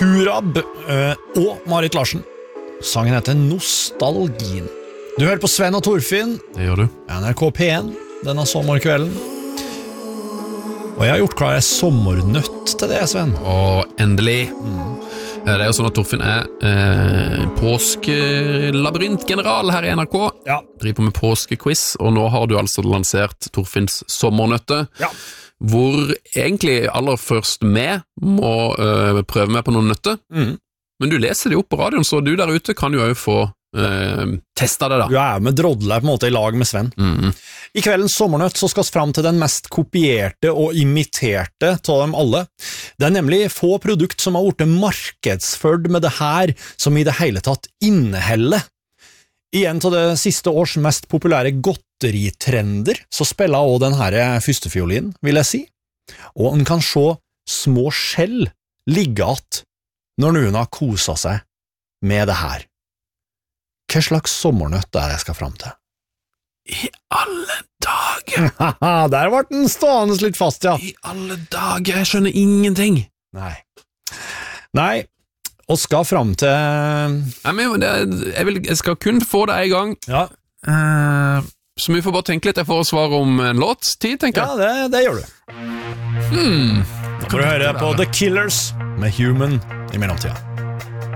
Turab og Marit Larsen. Sangen heter Nostalgien. Du hører på Sven og Torfinn. Det gjør du. NRK P1 denne sommerkvelden. Og jeg har gjort klar en sommernøtt til det, Sven. Endelig. Det er jo sånn at Torfinn påskelabyrintgeneral her i NRK. Ja. Driver med påskequiz, og nå har du altså lansert Torfinns sommernøtte. Ja. Hvor egentlig aller først med må prøve med på noen nøtter. Men du leser det opp på radioen, så du der ute kan jo også få testa det da. Du er med drodler på en måte i lag med Sven. I kveldens sommernøtt så skal vi fram til den mest kopierte og imiterte av dem alle. Det er nemlig få produkt som har vært markedsført med det her som i det hele tatt inneholder. I en av det siste års mest populære godteritrender så spiller også den her førstefiolin, vil jeg si. Og en kan se små skjell ligge att når noen har koset seg med det her. Hva slags sommernøtt er det jeg skal fram til? I alle dager! Der var den stående litt fast, ja. I alle dager, jeg skjønner ingenting. Nei, og skal fram til... Nei, men jeg skal kun få det en gang. Ja. Så vi får bare tenke litt, jeg får svar om en låt, tenker jeg. Ja, det gjør du. Da får du høre på The Killers med Human i mellomtida.